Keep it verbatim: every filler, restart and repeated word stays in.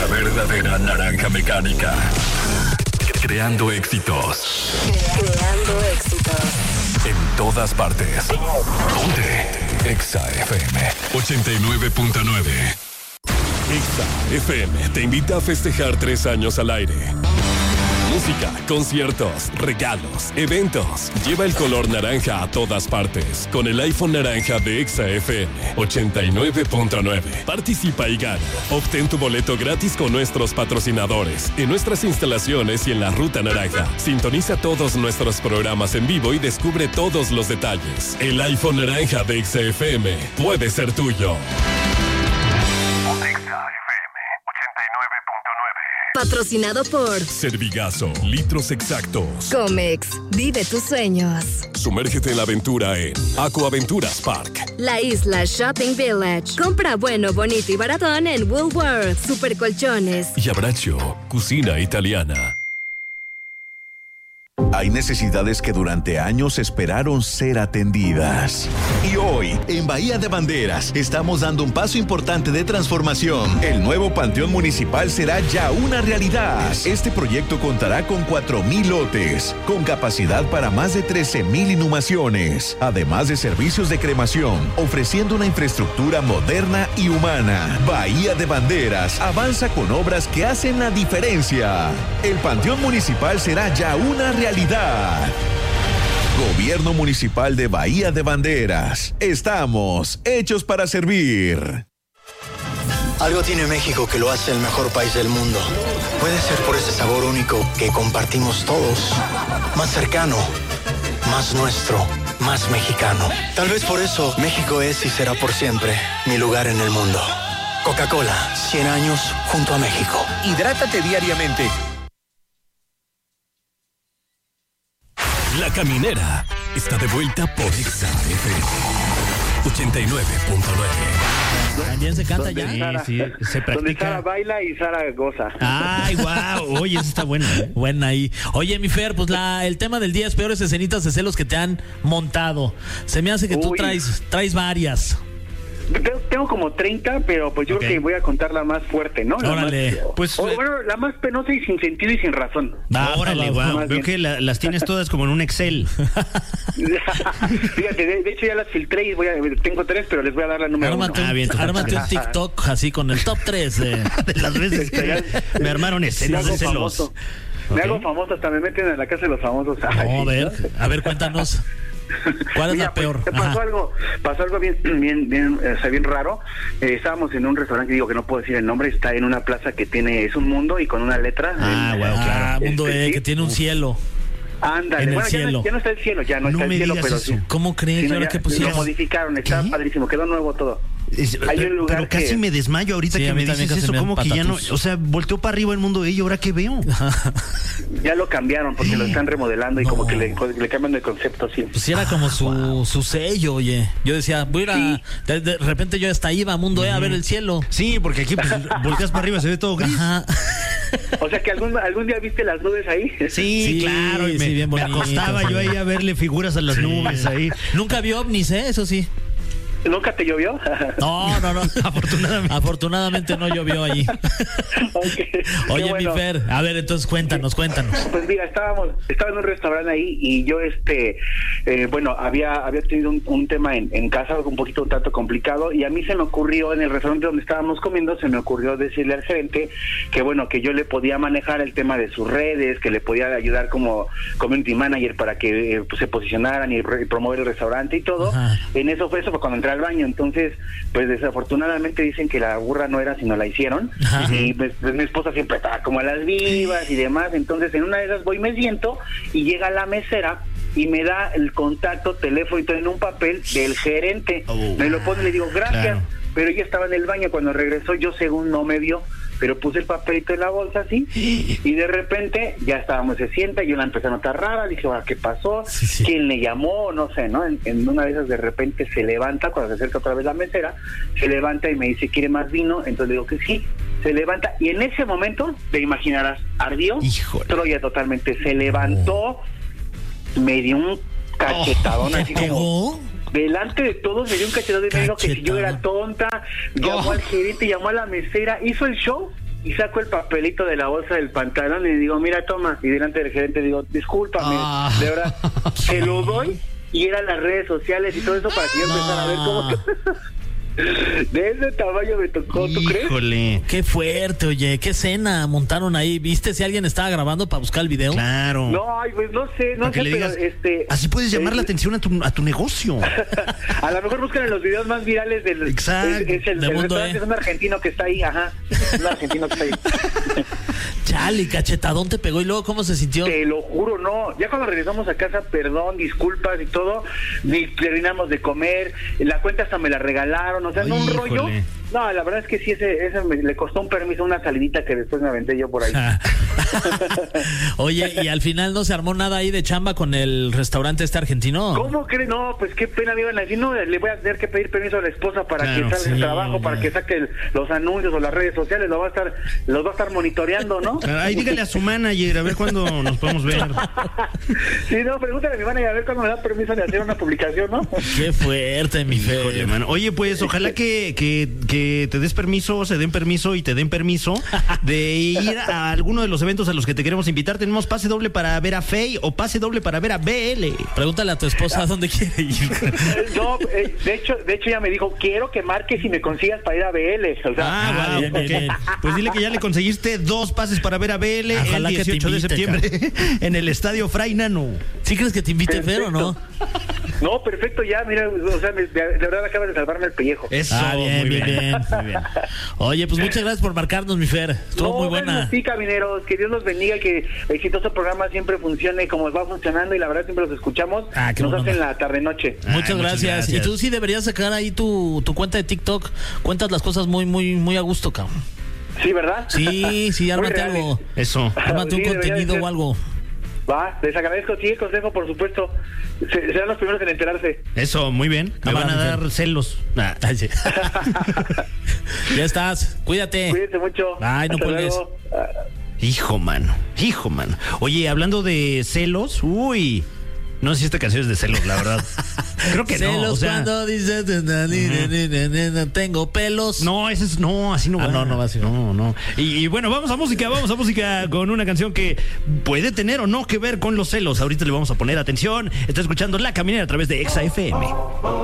La verdadera naranja mecánica. Creando éxitos. Creando éxitos. En todas partes. Ponte Exa F M ochenta y nueve punto nueve. Exa F M te invita a festejar tres años al aire. Música, conciertos, regalos, eventos. Lleva el color naranja a todas partes con el iPhone naranja de Exa F M ochenta y nueve punto nueve. Participa y gana. Obtén tu boleto gratis con nuestros patrocinadores en nuestras instalaciones y en la Ruta Naranja. Sintoniza todos nuestros programas en vivo y descubre todos los detalles. El iPhone naranja de Exa F M puede ser tuyo. Patrocinado por Servigazo, litros exactos. Comex, vive tus sueños. Sumérgete en la aventura en Aquaventuras Park. La Isla Shopping Village. Compra bueno, bonito y baratón en Woolworth, Supercolchones. Y Abbraccio, cocina italiana. Hay necesidades que durante años esperaron ser atendidas. Y hoy, en Bahía de Banderas, estamos dando un paso importante de transformación. El nuevo Panteón Municipal será ya una realidad. Este proyecto contará con cuatro mil lotes, con capacidad para más de trece mil inhumaciones, además de servicios de cremación, ofreciendo una infraestructura moderna y humana. Bahía de Banderas avanza con obras que hacen la diferencia. El Panteón Municipal será ya una realidad. Gobierno Municipal de Bahía de Banderas. Estamos hechos para servir. Algo tiene México que lo hace el mejor país del mundo. Puede ser por ese sabor único que compartimos todos. Más cercano, más nuestro, más mexicano. Tal vez por eso México es y será por siempre mi lugar en el mundo. Coca-Cola, cien años junto a México. Hidrátate diariamente. La Caminera está de vuelta por Exa F M ochenta y nueve punto nueve. También se canta ya. Sí, Sara, sí, se practica. Donde Sara baila y Sara goza. Ay, wow. Oye, eso está bueno. ¿eh? Buena ahí. Oye, mi Fer, pues la, el tema del día es peores escenitas de celos que te han montado. Se me hace que Uy. tú traes, traes varias. Tengo, tengo como treinta, pero pues yo okay. creo que voy a contar la más fuerte, ¿no? La Órale. Más, pues, o, bueno, la más penosa y sin sentido y sin razón. Ah, órale, wow. Veo bien. que la, las tienes todas como en un Excel. Fíjate, de, de hecho ya las filtré y voy a, tengo tres, pero les voy a dar la número ármate uno. Un, ah, bien, ármate un TikTok así con el top tres de, de las veces que me armaron escenas de celos. Famoso. Me okay. hago famoso, hasta me meten a la casa de los famosos. No, a ver, a ver, cuéntanos. ¿Cuál es Mira, la peor? Pues, pasó Ajá. algo, pasó algo bien, bien, bien, o sea, bien raro. Eh, estábamos en un restaurante, digo que no puedo decir el nombre, está en una plaza que tiene, es un mundo y con una letra. Ah, en, wow, claro. Ah, mundo este, E, sí. que tiene un cielo. Ándale, en bueno, el ya cielo. No, ya no está el cielo, ya no, no está el cielo, pero eso. sí. ¿Cómo crees? Sí, no, ¿Ahora ya, qué pusieron? Lo modificaron, está ¿Qué? padrísimo, quedó nuevo todo. Es, Hay pero, un lugar pero casi que... me desmayo ahorita sí, que me dices eso, como que ya no, o sea, volteó para arriba el mundo de ella, ¿ahora qué veo? Ya lo cambiaron porque lo están remodelando y no. como que le, le cambian el concepto, sí. Pues era como su, wow. su sello, oye. Yo decía, voy a ir a, sí. de, de repente yo hasta iba a Mundo uh-huh. E a ver el cielo. Sí, porque aquí pues, volteas para arriba, se ve todo gris. Ajá. O sea que algún algún día viste las nubes ahí. Sí, sí claro, y me, sí, bien bonito, me acostaba sí. yo ahí a verle figuras a las sí. nubes ahí. Nunca vi ovnis, ¿eh? Eso sí. ¿Nunca te llovió? No, no, no. Afortunadamente. Afortunadamente no llovió allí. Okay. Oye, bueno. mi Fer, a ver, entonces cuéntanos, cuéntanos. Pues mira, estábamos, estaba en un restaurante ahí y yo, este, eh, bueno, había había tenido un, un tema en, en casa, un poquito un tanto complicado, y a mí se me ocurrió, en el restaurante donde estábamos comiendo, se me ocurrió decirle al gerente que, bueno, que yo le podía manejar el tema de sus redes, que le podía ayudar como community manager para que eh, pues, se posicionaran y, y promover el restaurante y todo. Ajá. En eso fue eso, pues, cuando entré al baño, entonces pues desafortunadamente dicen que la burra no era sino la hicieron. Ajá. Y pues, pues mi esposa siempre estaba como a las vivas y demás, entonces en una de esas voy, me siento y llega la mesera y me da el contacto, teléfono y todo en un papel del gerente. Oh, me lo pone y le digo gracias, claro. Pero ella estaba en el baño, cuando regresó yo según no me vio, pero puse el papelito en la bolsa así y de repente ya estábamos, se sienta y yo la empecé a notar rara, dije, ¿qué pasó? Sí, sí. ¿Quién le llamó? No sé, ¿no? En, en una de esas de repente se levanta, cuando se acerca otra vez la mesera, se levanta y me dice, ¿quiere más vino? Entonces le digo que sí, se levanta y en ese momento, te imaginarás, ardió, Híjole. Troya totalmente, se levantó, oh. me dio un cachetadón oh, así como... Delante de todos me dio un cachetado y me dijo que si yo era tonta, llamó oh. al gerente, llamó a la mesera, hizo el show y saco el papelito de la bolsa del pantalón y digo, mira, toma. Y delante del gerente digo, discúlpame, ah. de verdad, se lo doy. Y eran las redes sociales y todo eso para que yo empezara a ver cómo... De ese tamaño me tocó, ¿tú crees? Híjole, qué fuerte, oye, qué escena montaron ahí. ¿Viste si alguien estaba grabando para buscar el video? Claro. No, ay, pues no sé, no sé, pero digas, este... así puedes llamar eh, la atención a tu, a tu negocio. A lo mejor buscan en los videos más virales del... Exacto. Es, es el, de el mundo, restaurante eh. es un argentino que está ahí, ajá. Un argentino que está ahí. Chale, cachetadón te pegó y luego, ¿cómo se sintió? Te lo juro, no. Ya cuando regresamos a casa, perdón, disculpas y todo, ni terminamos de comer, la cuenta hasta me la regalaron, o sea, no un rollo. No, la verdad es que sí, ese, ese me, le costó un permiso, una salidita que después me aventé yo por ahí. Oye, ¿y al final no se armó nada ahí de chamba con el restaurante este argentino? ¿Cómo crees? No, pues qué pena me iban a decir, no, le voy a tener que pedir permiso a la esposa para claro, que salga sí, el trabajo, para que saque el, los anuncios o las redes sociales, lo va a estar, los va a estar monitoreando, ¿no? Ahí dígale a su manager, a ver cuándo nos podemos ver. Sí, no, pregúntale a mi manager a ver cuándo me da permiso de hacer una publicación, ¿no? Qué fuerte, mi fe. Oye, pues ojalá que, que, que te des permiso, se den permiso y te den permiso de ir a alguno de los eventos a los que te queremos invitar. Tenemos pase doble para ver a Fey o pase doble para ver a B L. Pregúntale a tu esposa a dónde quiere ir. No, eh, de hecho, de hecho ella me dijo, quiero que marques y me consigas para ir a B L. O sea, ah, ah bien, okay. bien. Pues dile que ya le conseguiste dos pases para ver a B L ojalá el dieciocho invite, de septiembre cabrón. En el estadio Fray Nano. ¿Sí crees que te invite Fer o no? No, perfecto, ya, mira, o sea, de, de verdad acabas de salvarme el pellejo. Eso, ah, bien, muy bien, bien, muy bien. Oye, pues muchas gracias por marcarnos, mi Fer. Estuvo no, muy buena. Sí, camineros, que Dios los bendiga, que el exitoso programa siempre funcione como va funcionando y la verdad siempre los escuchamos. Ah, nos bueno, hacen la tarde-noche. Ah, muchas, gracias. muchas gracias. Y tú sí deberías sacar ahí tu, tu cuenta de TikTok. Cuentas las cosas muy, muy, muy a gusto, cabrón. Sí, ¿verdad? Sí, sí, ármate algo. Eso. Ármate sí, un contenido o algo. Va, les agradezco, sí, el consejo, por supuesto. Se, serán los primeros en enterarse. Eso, muy bien. Me van a dar celos. Ah, sí. Ya estás, cuídate. Cuídate mucho. Ay, no puedes. Hijo, mano. Hijo, mano. Oye, hablando de celos, uy. No sé si esta canción es de celos, la verdad. Creo que celos no. O sea, cuando dices uh-huh. tengo pelos. No, ese es no, así no va. Ah, no, no va así. No, no. Y, y bueno, vamos a música, vamos a música con una canción que puede tener o no que ver con los celos. Ahorita le vamos a poner atención. Está escuchando La Caminera a través de Exa F M.